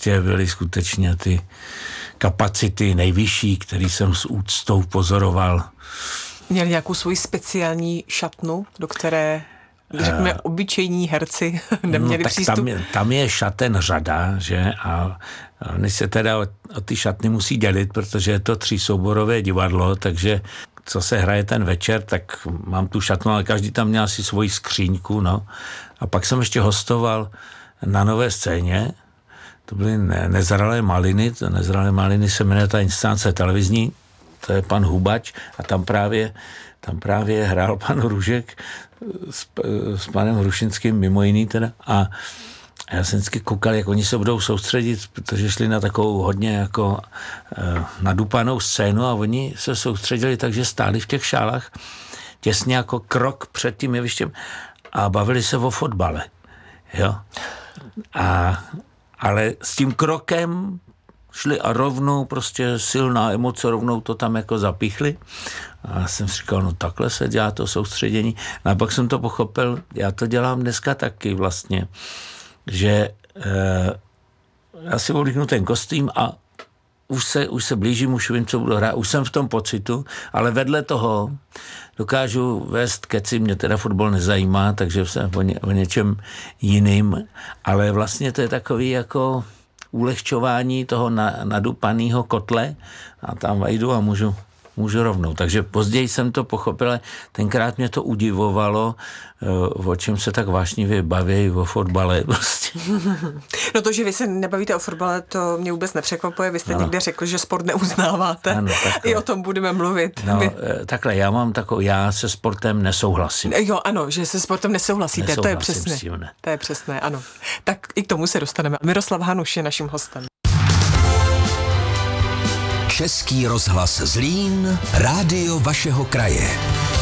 prostě byly skutečně ty kapacity nejvyšší, který jsem s úctou pozoroval. Měl nějakou svoji speciální šatnu, do které, řekněme, obyčejní herci neměli přístup? Tam je šaten řada, že? A oni se teda o ty šatny musí dělit, protože je to 3souborové divadlo, takže co se hraje ten večer, tak mám tu šatnu, ale každý tam měl si svoji skříňku, no. A pak jsem ještě hostoval na Nové scéně, to byly Nezralé maliny, Nezralé maliny se jmenuje ta inscenace televizní, to je pan Hubač a tam právě hrál pan Hrušek s panem Hrušinským mimo jiný teda a já jsem vždycky koukal, jak oni se budou soustředit, protože šli na takovou hodně jako nadupanou scénu a oni se soustředili tak, že stáli v těch šálách těsně jako krok před tím jevištěm a bavili se o fotbale. Jo? Ale s tím krokem šli a rovnou prostě silná emoce, rovnou to tam jako zapíchli. A já jsem si říkal, no takhle se dělá to soustředění. A pak jsem to pochopil, já to dělám dneska taky vlastně, že já si oblíknu ten kostým a už se blížím, už vím, co budu hrát, už jsem v tom pocitu, ale vedle toho dokážu vést keci, mě teda fotbal nezajímá, takže jsem o něčem jiným, ale vlastně to je takový jako ulehčování toho nadupaného kotle a tam vejdu a můžu rovnou. Takže později jsem to pochopil, ale tenkrát mě to udivovalo, o čem se tak vášnivě baví, o fotbale. Prostě. No to, že vy se nebavíte o fotbale, to mě vůbec nepřekvapuje. Vy jste někde řekl, že sport neuznáváte. Ano, i o tom budeme mluvit. No, takhle, já se sportem nesouhlasím. Jo, ano, že se sportem nesouhlasíte, to je přesné. To je přesné, ano. Tak i k tomu se dostaneme. Miroslav Hanuš je naším hostem. Český rozhlas Zlín, rádio vašeho kraje.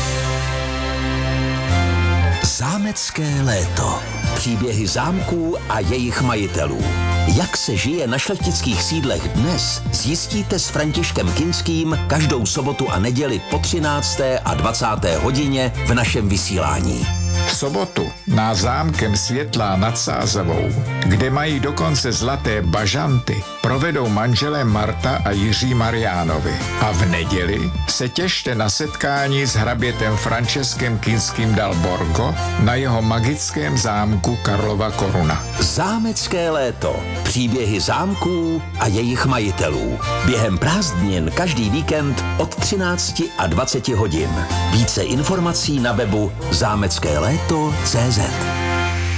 Zámecké léto. Příběhy zámků a jejich majitelů. Jak se žije na šlechtických sídlech dnes, zjistíte s Františkem Kinským každou sobotu a neděli po 13. a 20. hodině v našem vysílání. V sobotu na Zámkem Světlá nad Sázavou, kde mají dokonce zlaté bažanty, provedou manželé Marta a Jiří Mariánovi. A v neděli se těšte na setkání s hrabětem Františkem Kinským dal Borgo na jeho magickém zámku Karlova Koruna. Zámecké léto. Příběhy zámků a jejich majitelů. Během prázdnin každý víkend od 13 a 20 hodin. Více informací na webu zámeckéléto.cz.